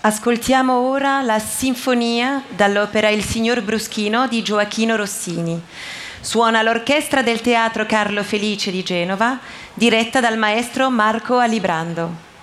Ascoltiamo ora la sinfonia dall'opera Il signor Bruschino di Gioachino Rossini. Suona l'orchestra del Teatro Carlo Felice di Genova, diretta dal maestro Marco Alibrando.